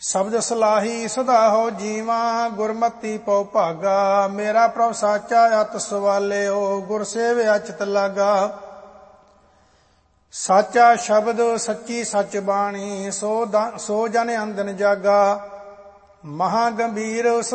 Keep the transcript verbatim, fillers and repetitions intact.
ਸ਼ਬਦ ਸਲਾਹੀ ਸਦਾ ਹੋ ਜੀਵਾ, ਗੁਰਮਤੀ ਪਉ ਭਾਗਾ। ਮੇਰਾ ਪ੍ਰਭ ਸਾਚਾ ਅਤ ਸਵਾਲਿਓ, ਗੁਰ ਸੇਵਿਆ ਚਿਤ ਲਾਗਾ। ਸਾਚਾ ਸ਼ਬਦ ਸੱਚੀ ਸੱਚ ਬਾਣੀ, ਸੋ ਸੋ ਜਨ ਅੰਦਨ ਜਾਗਾ। ਮਹਾ ਗੰਭੀਰ